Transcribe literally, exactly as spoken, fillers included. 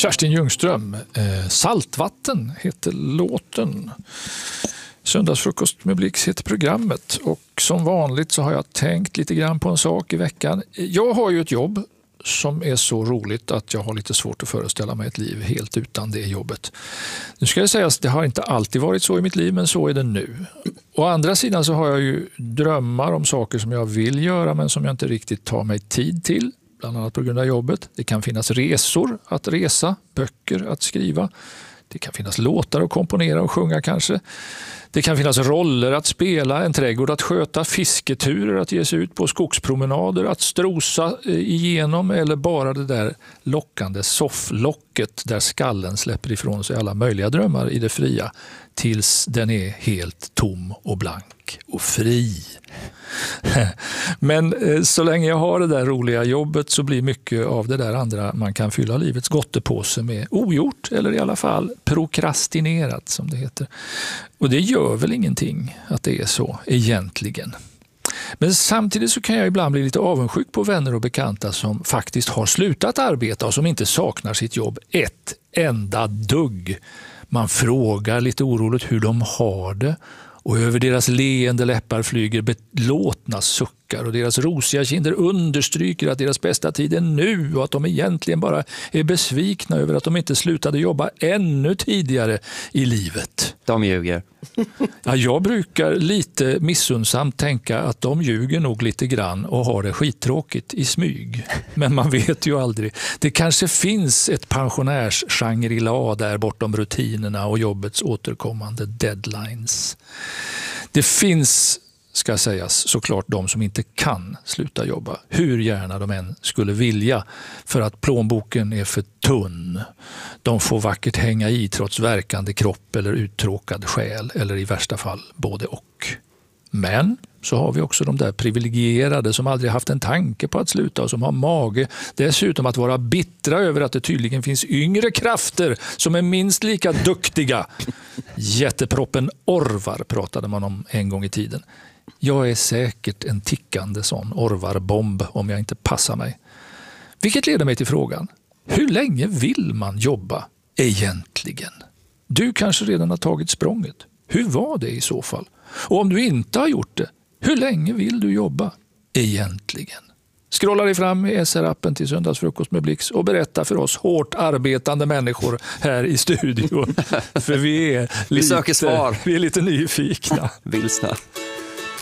Kerstin Ljungström, eh, Saltvatten heter låten. Söndagsfrukost med Blix heter programmet, och som vanligt så har jag tänkt lite grann på en sak i veckan. Jag har ju ett jobb som är så roligt att jag har lite svårt att föreställa mig ett liv helt utan det jobbet. Nu ska jag säga att det har inte alltid varit så i mitt liv, men så är det nu. Å andra sidan så har jag ju drömmar om saker som jag vill göra men som jag inte riktigt tar mig tid till, bland annat på grund av jobbet. Det kan finnas resor att resa, böcker att skriva. Det kan finnas låtar att komponera och sjunga kanske. Det kan finnas roller att spela, en trädgård att sköta, fisketurer att ge sig ut på, skogspromenader att strosa igenom, eller bara det där lockande sofflocket där skallen släpper ifrån sig alla möjliga drömmar i det fria tills den är helt tom och blank och fri. Men så länge jag har det där roliga jobbet så blir mycket av det där andra man kan fylla livets gottepåse med ogjort, eller i alla fall prokrastinerat som det heter. Och det gör väl ingenting att det är så egentligen. Men samtidigt så kan jag ibland bli lite avundsjuk på vänner och bekanta som faktiskt har slutat arbeta och som inte saknar sitt jobb ett enda dugg. Man frågar lite oroligt hur de har det, och över deras leende läppar flyger belåtna suckar, och deras rosiga kinder understryker att deras bästa tid är nu och att de egentligen bara är besvikna över att de inte slutade jobba ännu tidigare i livet. De ljuger. Ja, jag brukar lite missunnsamt tänka att de ljuger nog lite grann och har det skittråkigt i smyg. Men man vet ju aldrig. Det kanske finns ett pensionärs Shangri-La där bortom rutinerna och jobbets återkommande deadlines. Det finns, ska sägas, såklart de som inte kan sluta jobba, hur gärna de än skulle vilja, för att plånboken är för tunn. De får vackert hänga i trots verkande kropp eller uttråkad själ, eller i värsta fall både och. Men så har vi också de där privilegierade som aldrig haft en tanke på att sluta och som har mage dessutom att vara bittra över att det tydligen finns yngre krafter som är minst lika duktiga. Jätteproppen Orvar pratade man om en gång i tiden. Jag är säkert en tickande sån Orvarbomb om jag inte passar mig. Vilket leder mig till frågan: hur länge vill man jobba egentligen? Du kanske redan har tagit språnget. Hur var det i så fall? Och om du inte har gjort det, hur länge vill du jobba egentligen? Scrolla dig fram i S R-appen till Söndagsfrukost med Blix och berätta för oss hårt arbetande människor här i studion. För vi är vi lite, söker svar. Vi är lite nyfikna. Vilsna.